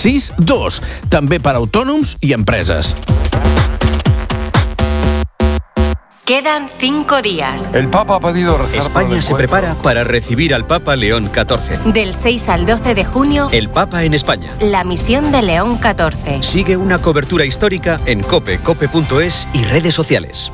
662, també per autònoms i empreses. Quedan 5 días. El Papa ha pedido rezar. España se prepara para recibir al Papa León XIV. Del 6 al 12 de junio, El Papa en España. la misión de León XIV. Sigue una cobertura histórica en COPE, cope.es y redes sociales.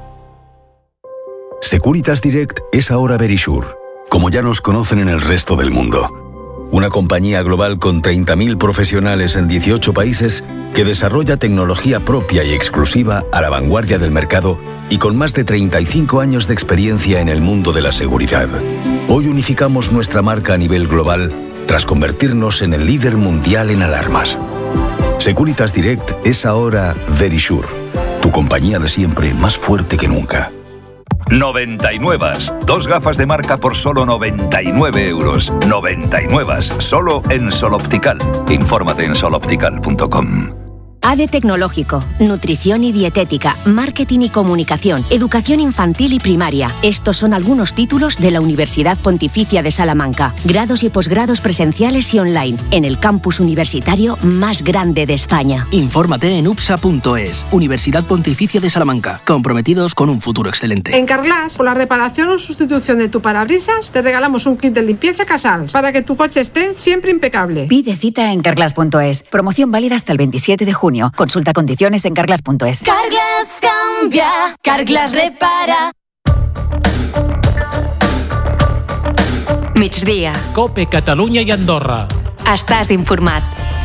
Securitas Direct es ahora Verisure, como ya nos conocen en el resto del mundo. Una compañía global con 30.000 profesionales en 18 países que desarrolla tecnología propia y exclusiva a la vanguardia del mercado y con más de 35 años de experiencia en el mundo de la seguridad. Hoy unificamos nuestra marca a nivel global tras convertirnos en el líder mundial en alarmas. Securitas Direct es ahora Verisure, tu compañía de siempre más fuerte que nunca. 99. 2 gafas de marca por solo 99 euros. 99. Solo en Sol Optical. Infórmate en soloptical.com. ADE Tecnológico, Nutrición y Dietética, Marketing y Comunicación, Educación Infantil y Primaria. Estos son algunos títulos de la Universidad Pontificia de Salamanca. Grados y posgrados presenciales y online, en el campus universitario más grande de España. Infórmate en upsa.es, Universidad Pontificia de Salamanca, comprometidos con un futuro excelente. En Carglass, por la reparación o sustitución de tu parabrisas, te regalamos un kit de limpieza Casals para que tu coche esté siempre impecable. Pide cita en carglass.es. Promoción válida hasta el 27 de junio. Consulta condiciones en carglass.es. Carglass cambia, Carglass repara. Migdia. COPE, Catalunya i Andorra. Estàs informat.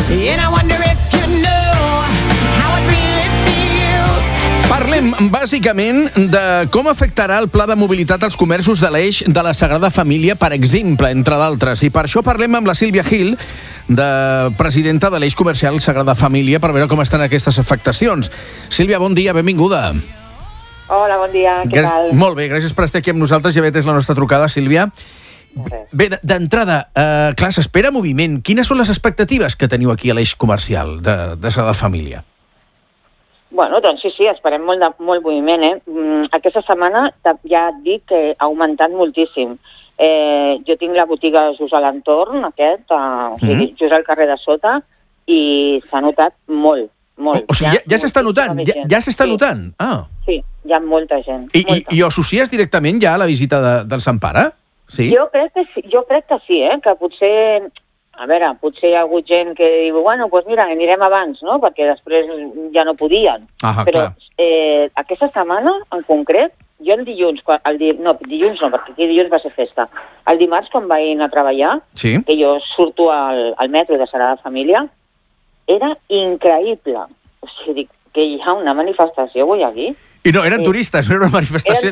Parlem bàsicament de com afectarà el pla de mobilitat als comerços de l'eix de la Sagrada Família, per exemple, entre d'altres. I per això parlem amb la Sílvia Gil, presidenta de l'eix comercial Sagrada Família, per veure com estan aquestes afectacions. Sílvia, bon dia, benvinguda. Hola, bon dia, què tal? Molt bé, gràcies per estar aquí amb nosaltres i haver atès la nostra trucada, Sílvia. Bé, d'entrada, clar, s'espera moviment. Quines són les expectatives que teniu aquí a l'eix comercial de Sagrada Família? Bueno, doncs sí, esperem molt moviment, Aquesta setmana ja et dic que ha augmentat moltíssim. Jo tinc la botiga just a l'entorn, o sigui, just al carrer de sota, i s'ha notat molt. O sigui, ja s'està notant? Ja s'està notant? Ah. Sí, hi ha molta gent. I ho associes directament ja a la visita del Sant Pare? Sí? Jo crec que sí, que potser... A veure, potser hi ha hagut gent que diu, bueno, doncs mira, anirem abans, no?, perquè després ja no podien. Però aquesta setmana, en concret, jo el dilluns, dilluns no, perquè aquí dilluns va ser festa. El dimarts, quan vaig anar a treballar, que jo surto al metro de Sagrada Família, era increïble. O sigui, que hi ha una manifestació avui aquí. I no, eren turistes, no era una manifestació,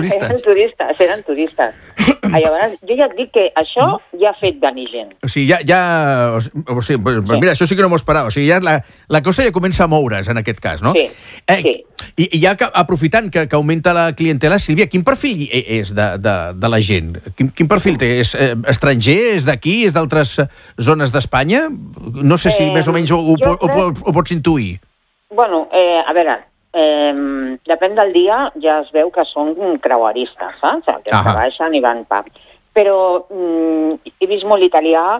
eren turistes. Llavors, jo ja et dic que això ja ha fet venir gent. O sigui, mira, això sí que no m'ho esperava. O sigui, ja la cosa ja comença a moure's, en aquest cas, no? Sí. I ja aprofitant que augmenta la clientela, Sílvia, quin perfil és de la gent? Quin perfil té? És estranger? És d'aquí? És d'altres zones d'Espanya? No sé si més o menys ho pots intuir. Bueno, a veure... depèn del dia, ja es veu que són creueristes, saps? Que baixen i van pam. Però he vist molt italià,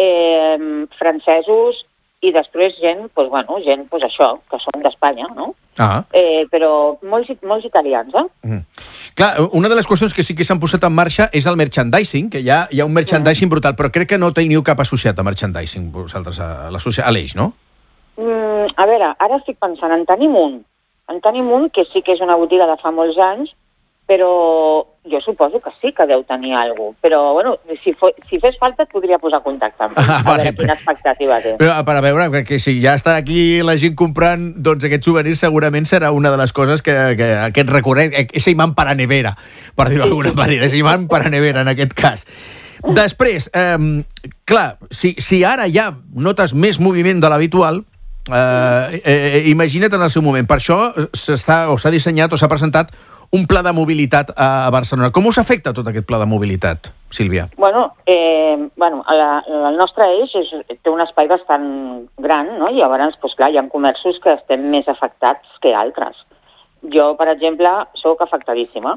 francesos i després gent, això, que són d'Espanya, no? Però molts italians, Clar, una de les qüestions que sí que s'han posat en marxa és el merchandising, que hi ha un merchandising brutal, però crec que no teniu cap associat a merchandising vosaltres a l'eix, no? A veure, ara estic pensant, en tenim un que sí que és una botiga de fa molts anys, però jo suposo que sí que deu tenir alguna cosa. Però, bueno, si fes falta et podria posar contacte amb ell, a veure quina expectativa té. Però per a veure, que si ja està aquí la gent comprant, doncs aquests souvenirs segurament serà una de les coses que aquest recorrent, ese imant per a nevera, per dir-ho d'alguna manera, ese imant per a nevera en aquest cas. Després, clar, si ara ja notes més moviment de l'habitual, imagina't en el seu moment. Per això s'ha dissenyat o s'ha presentat un pla de mobilitat a Barcelona. Com us afecta tot aquest pla de mobilitat, Sílvia? Bueno, el nostre eix té un espai bastant gran, no? I llavors, clar, hi ha comerços que estem més afectats que altres. Jo, per exemple, sóc afectadíssima.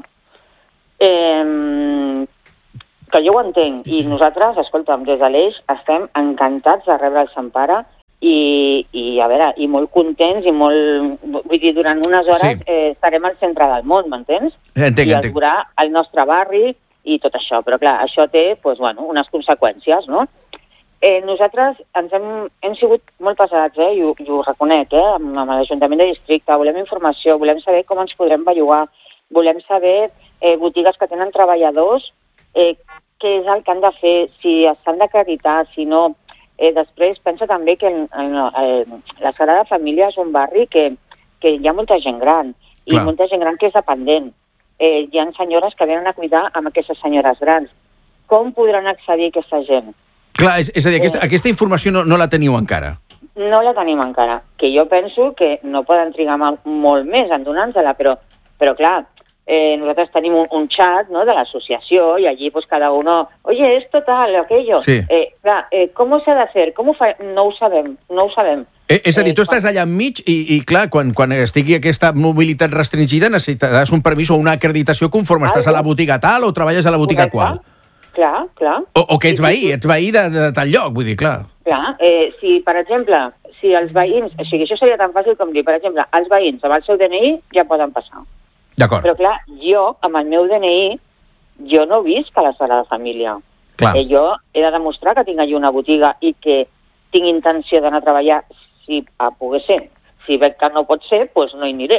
Que jo ho entenc. I nosaltres, escolta'm, des de l'eix estem encantats de rebre el Sant Pare i a veure, i molt contents i molt... Vull dir, durant unes hores estarem al centre del món, m'entens? Entenc. I es veurà el nostre barri i tot això, però clar, això té unes conseqüències, no? Nosaltres hem sigut molt pesats, i ho reconec, amb l'Ajuntament de Districte. Volem informació, volem saber com ens podrem bellugar, volem saber botigues que tenen treballadors, què és el que han de fer, si s'han d'acreditar, si no... Després pensa també que la Sagrada Família és un barri que hi ha molta gent gran, i molta gent gran que és dependent. Hi ha senyores que venen a cuidar amb aquestes senyores grans. Com podran accedir aquesta gent? Clar, és a dir, aquesta informació no la teniu encara. No la tenim encara, que jo penso que no poden trigar molt més en donar-nos-la, però clar, nosotros tenemos un chat, ¿no?, de la asociación, y allí pues cada uno, oye, esto tal, aquello. Sí. ¿Cómo se ha de hacer? No ho sabem. És a dir, tu estàs allà enmig i clar, quan estigui aquesta mobilitat restringida necessitaràs un permís o una acreditació conforme estàs a la botiga tal o treballes a la botiga qual. Clar. O que ets veí de tal lloc, vull dir, clar. Clar, si, per exemple, si els veïns... O sigui, això seria tan fàcil com dir, per exemple, els veïns amb el seu DNI ja poden passar. D'acord. Però, clar, jo, amb el meu DNI, jo no visc a la Sagrada Família. Jo he de demostrar que tinc allà una botiga i que tinc intenció d'anar a treballar si pogués ser. Si veig que no pot ser, doncs no hi aniré.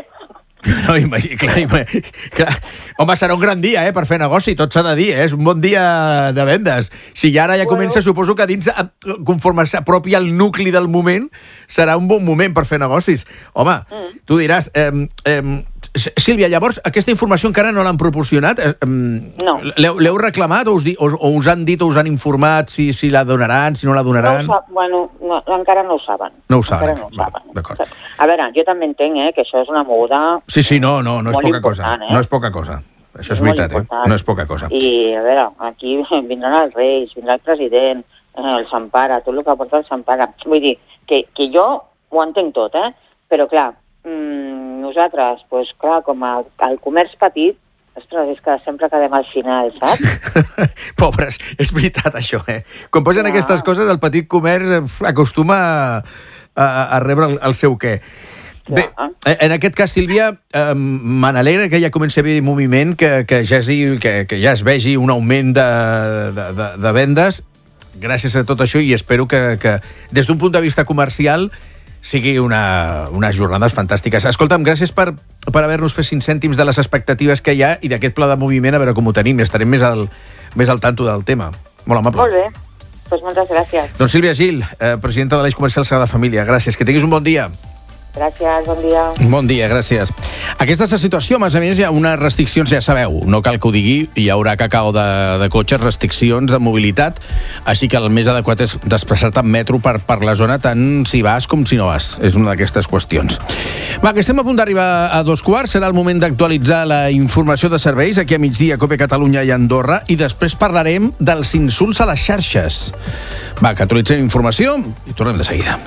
Clar. Home, serà un gran dia, per fer negoci, tot s'ha de dir, és un bon dia de vendes. Si ara ja comença, suposo que dins, conforme s'apropi el nucli del moment, serà un bon moment per fer negocis. Home, tu diràs... Sílvia, llavors, aquesta informació encara no l'han proporcionat? No. L'heu reclamat o us han dit o us han informat si la donaran, si no la donaran? No, encara no ho saben. No ho saben. D'acord. A veure, jo també entenc que això és una moguda... Sí, no és poca cosa. No és poca cosa. Això és veritat, no és poca cosa. I, a veure, aquí vindran els reis, vindrà el president, el s'empara, tot el que porta el s'empara. Vull dir, que jo ho entenc tot, però clar, nosaltres, doncs clar, com el comerç petit, ostres, és que sempre quedem al final, saps? Pobres, és veritat això, Quan posen aquestes coses, el petit comerç acostuma a rebre el seu què. Bé, en aquest cas, Sílvia, me n'alegra que ja comenci a haver moviment, que ja es vegi un augment de vendes gràcies a tot això, i espero que des d'un punt de vista comercial sigui unes jornades fantàstiques. Escolta'm, gràcies per haver-nos fet 5 cèntims de les expectatives que hi ha i d'aquest pla de moviment, a veure com ho tenim, i estarem més al tanto del tema. Molt amable. Molt bé, doncs moltes gràcies. Doncs Sílvia Gil, presidenta de l'Eix Comercial Sagrada Família, gràcies, que tinguis un bon dia. Gràcies, bon dia. Bon dia, gràcies. Aquesta és la situació, a més hi ha unes restriccions, ja sabeu, no cal que ho digui, hi haurà cacao de cotxes, restriccions de mobilitat, així que el més adequat és desplaçar-te en metro per la zona, tant si vas com si no vas. És una d'aquestes qüestions. Va, que estem a punt d'arribar a 2:15, serà el moment d'actualitzar la informació de serveis aquí a migdia, Cope Catalunya i Andorra, i després parlarem dels insults a les xarxes. Va, que actualitzem informació i tornem de seguida.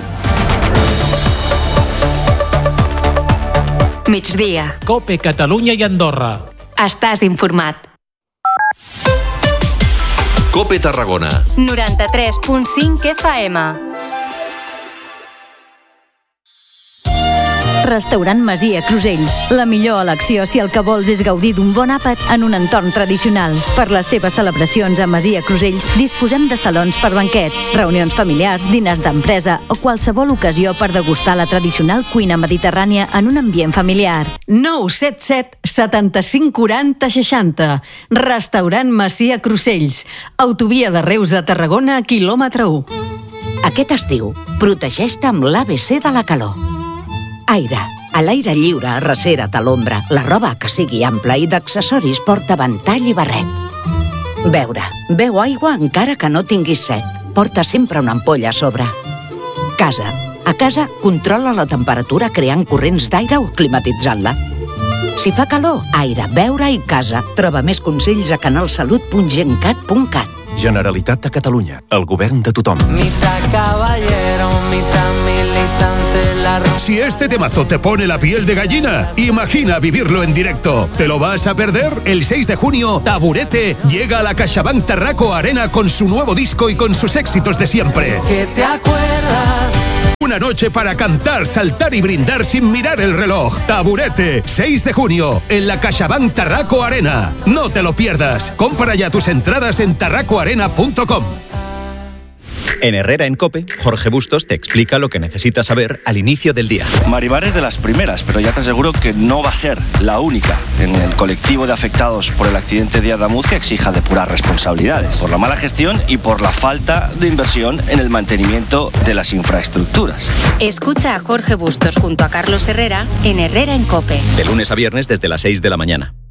Migdia. Cope Catalunya i Andorra. Estàs informat. Cope Tarragona. 93.5 FM. Restaurant Masia Crusells. La millor elecció si el que vols és gaudir d'un bon àpat en un entorn tradicional. Per les seves celebracions a Masia Crusells disposem de salons per banquets, reunions familiars, diners d'empresa o qualsevol ocasió per degustar la tradicional cuina mediterrània en un ambient familiar. 977 75 40 60. Restaurant Masia Crusells. Autovia de Reus a Tarragona, quilòmetre 1. Aquest estiu, protegeix-te amb l'ABC de la calor. Aire. A l'aire lliure, arrecera't a l'ombra. La roba que sigui ampla i d'accessoris porta ventall i barret. Beure. Beu aigua encara que no tinguis set. Porta sempre una ampolla a sobre. Casa. A casa, controla la temperatura creant corrents d'aire o climatitzant-la. Si fa calor, aire, beure i casa. Troba més consells a canalsalut.gencat.cat. Generalitat de Catalunya, el govern de tothom. Mitad caballero, mitad militante. Si este temazo te pone la piel de gallina, imagina vivirlo en directo. ¿Te lo vas a perder? El 6 de junio, Taburete llega a la CaixaBank Tarraco Arena con su nuevo disco y con sus éxitos de siempre. ¿Qué te acuerdas? Una una noche para cantar, saltar y brindar sin mirar el reloj. Taburete, 6 de junio, en la CaixaBank Tarraco Arena. No te lo pierdas. Compra ya tus entradas en tarracoarena.com. En Herrera en COPE, Jorge Bustos te explica lo que necesitas saber al inicio del día. Maribar es de las primeras, pero ya te aseguro que no va a ser la única en el colectivo de afectados por el accidente de Adamuz que exija depurar responsabilidades, por la mala gestión y por la falta de inversión en el mantenimiento de las infraestructuras. Escucha a Jorge Bustos junto a Carlos Herrera en Herrera en COPE. De lunes a viernes desde las 6 de la mañana.